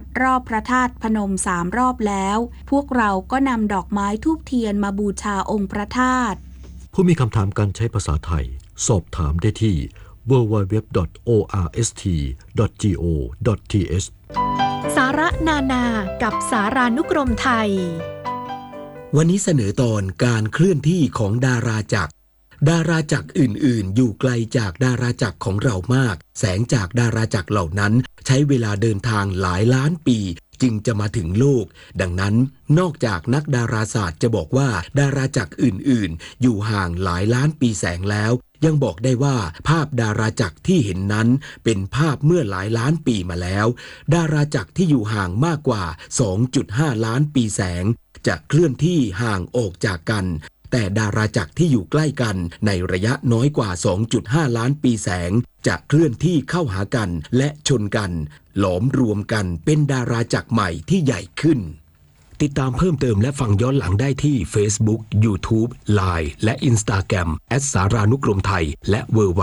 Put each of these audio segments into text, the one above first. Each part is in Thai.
รอบพระธาตุพนม3 รอบแล้วพวกเราก็นำดอกไม้ธูปเทียนมาบูชาองค์พระธาตุผู้มีคำถามการใช้ภาษาไทยสอบถามได้ที่ www.orst.go.th สาระนานากับสารานุกรมไทยวันนี้เสนอตอนการเคลื่อนที่ของดาราจักรดาราจักรอื่นๆอยู่ไกลจากดาราจักรของเรามากแสงจากดาราจักรเหล่านั้นใช้เวลาเดินทางหลายล้านปีจึงจะมาถึงโลกดังนั้นนอกจากนักดาราศาสตร์จะบอกว่าดาราจักรอื่นๆอยู่ห่างหลายล้านปีแสงแล้วยังบอกได้ว่าภาพดาราจักรที่เห็นนั้นเป็นภาพเมื่อหลายล้านปีมาแล้วดาราจักรที่อยู่ห่างมากกว่า 2.5 ล้านปีแสงจะเคลื่อนที่ห่างออกจากกันแต่ดาราจักรที่อยู่ใกล้กันในระยะน้อยกว่า 2.5 ล้านปีแสงจะเคลื่อนที่เข้าหากันและชนกันหลอมรวมกันเป็นดาราจักรใหม่ที่ใหญ่ขึ้นติดตามเพิ่มเติมและฟังย้อนหลังได้ที่ Facebook, YouTube, Line และ Instagram @ สารานุกรมไทยและ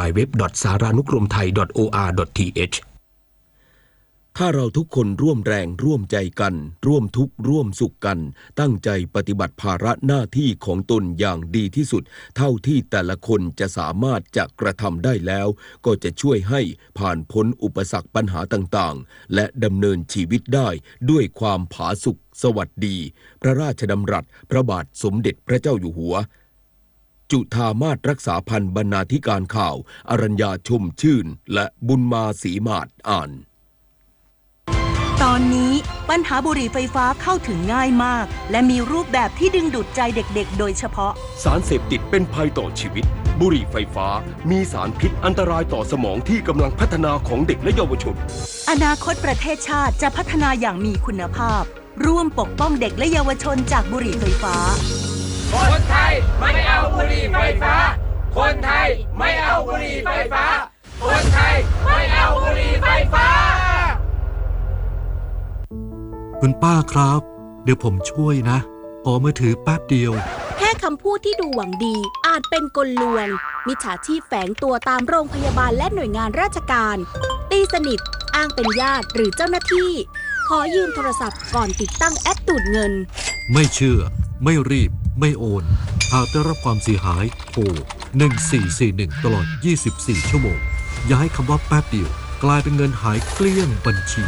www.saranukromthai.or.th ถ้าเราทุกคนร่วมแรงร่วมใจกันร่วมทุกข์ร่วมสุขกันตั้งใจปฏิบัติภาระหน้าที่ของตนอย่างดีที่สุดเท่าที่แต่ละคนจะสามารถจะกระทำได้แล้วก็จะช่วยให้ผ่านพ้นอุปสรรคปัญหาต่างๆและดำเนินชีวิตได้ด้วยความผาสุกสวัสดีพระราชดำรัสพระบาทสมเด็จพระเจ้าอยู่หัวจุฑามาสรักษาพันธ์บรรณาธิการข่าวอรัญญาชมชื่นและบุญมาศรีมาศอ่านตอนนี้ปัญหาบุหรี่ไฟฟ้าเข้าถึงง่ายมากและมีรูปแบบที่ดึงดูดใจเด็กๆโดยเฉพาะสารเสพติดเป็นภัยต่อชีวิตบุหรี่ไฟฟ้ามีสารพิษอันตรายต่อสมองที่กำลังพัฒนาของเด็กและเยาวชนอนาคตประเทศชาติจะพัฒนาอย่างมีคุณภาพร่วมปกป้องเด็กและเยาวชนจากบุหรี่ไฟฟ้าคนไทยไม่เอาบุหรี่ไฟฟ้าคนไทยไม่เอาบุหรี่ไฟฟ้าคนไทยไม่เอาบุหรี่ไฟฟ้าคุณป้าครับเดี๋ยวผมช่วยนะขอมือถือแป๊บเดียวแค่คำพูดที่ดูหวังดีอาจเป็นกลลวงมิจฉาชีพแฝงตัวตามโรงพยาบาลและหน่วยงานราชการตีสนิทอ้างเป็นญาติหรือเจ้าหน้าที่ขอยืมโทรศัพท์ก่อนติดตั้งแอปดูดเงินไม่เชื่อไม่รีบไม่โอนหากได้รับความเสียหายโทร1441ตลอด24ชั่วโมงอย่าให้คำว่าแป๊บเดียวกลายเป็นเงินหายเกลี้ยงบัญชี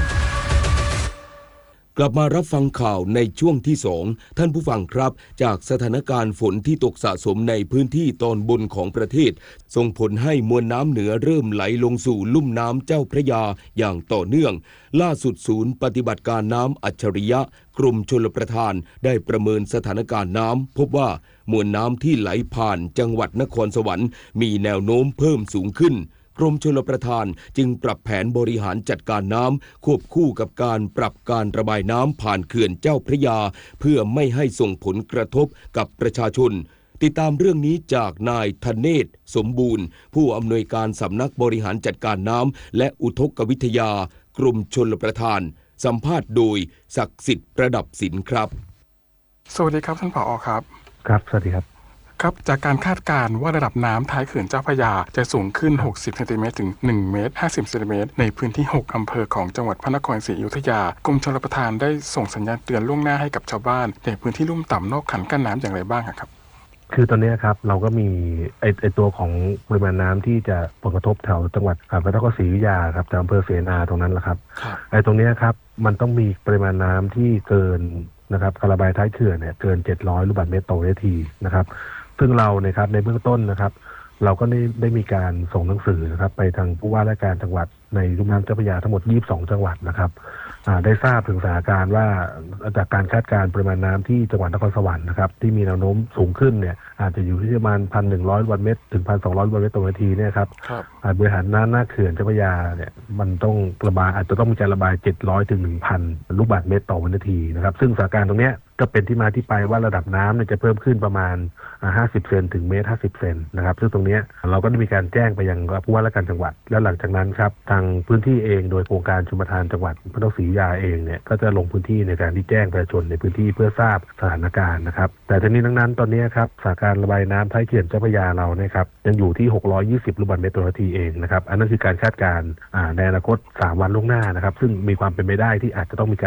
กลับมารับฟังข่าวในช่วงที่2ท่านผู้ฟังครับจากสถานการณ์ฝนที่ตกสะสมในพื้นที่ตอนบนของประเทศส่งผลให้มวลน้ำเหนือเริ่มไหลลงสู่ลุ่มน้ำเจ้าพระยาอย่างต่อเนื่องล่าสุดศูนย์ปฏิบัติการน้ำอัจฉริยะกรมชลประทานได้ประเมินสถานการณ์น้ำพบว่ามวลน้ำที่ไหลผ่านจังหวัดนครสวรรค์มีแนวโน้มเพิ่มสูงขึ้นกรมชลประทานจึงปรับแผนบริหารจัดการน้ำควบคู่กับการปรับการระบายน้ำผ่านเขื่อนเจ้าพระยาเพื่อไม่ให้ส่งผลกระทบกับประชาชนติดตามเรื่องนี้จากนายธเนศสมบูรณ์ผู้อำนวยการสำนักบริหารจัดการน้ำและอุทกวิทยากรมชลประทานสัมภาษณ์โดยศักดิ์สิทธิ์ประดับสินครับสวัสดีครับท่านผอ.ครับครับสวัสดีครับครับจากการคาดการณ์ว่าระดับน้ำท้ายเขื่อนเจ้าพระยาจะสูงขึ้น60เซนติเมตรถึง1เมตร50เซนติเมตรในพื้นที่6อำเภอของจังหวัดพระนครศรีอยุธยากรมชลประทานได้ส่งสัญญาณเตือนล่วงหน้าให้กับชาวบ้านในพื้นที่ลุ่มต่ำนอกคันกั้นน้ำอย่างไรบ้างครับคือตอนนี้ครับเราก็มีไอตัวของปริมาณน้ำที่จะผลกระทบแถวจังหวัดพระนครศรีอยุธยาครับจากอำเภอเสนาตรงนั้นแหละครับไอตรงนี้ครับมันต้องมีปริมาณน้ำที่เกินนะครับการระบายท้ายเขื่อนเนี่ยเกิน700ลูกบาศก์เมตรต่อวินาทีนะครับซึ่งเราเนี่ยครับในเบื้องต้นนะครับเราก็ได้มีการส่งหนังสือนะครับไปทางผู้ว่าราชการจังหวัดในลุ่มน้ำเจ้าพระยาทั้งหมด22จังหวัดนะครับได้ทราบถึงสถานการณ์ว่าจากการคาดการณ์ปริมาณน้ำที่จังหวัดนครสวรรค์นะครับที่มีแนวโน้มสูงขึ้นเนี่ยอาจจะอยู่ที่ประมาณ 1,100 ลูกบาศก์เมตรถึง 1,200 ลูกบาศก์เมตรต่อนาทีเนี่ยครับบริหารน้ำหน้าเขื่อนเจ้าพระยาเนี่ยมันต้องระบายอาจจะต้องมีการระบาย700ถึง 1,000 ลูกบาศก์เมตรต่อวินาทีนะครับซึ่งสถานการณ์ตรงเนี้ยก็เป็นที่มาที่ไปว่าระดับน้ำเนี่ยจะเพิ่มขึ้นประมาณ50เซนถึงเมตร50เซนนะครับซึ่งตรงนี้เราก็ได้มีการแจ้งไปยังผู้ว่าราชการจังหวัดแล้วหลังจากนั้นครับทางพื้นที่เองโดยโครงการชลประทานจังหวัดพระนครศรีอยุธยาเองเนี่ยก็จะลงพื้นที่ในการที่แจ้งประชาชนในพื้นที่เพื่อทราบสถานการณ์นะครับแต่ทั้งนี้ทั้งนั้นตอนนี้ครับสถานการณ์ระบายน้ำท้ายเขื่อนเจ้าพระยาเราเนี่ยครับยังอยู่ที่620ลูกบาศก์เมตรต่อนาทีเองนะครับอันนั้นคือการคาดการณ์ในอนาคต3วันล่วงหน้านะครับซึ่งมีความเป็นไปได้ที่อาจจะต้องมี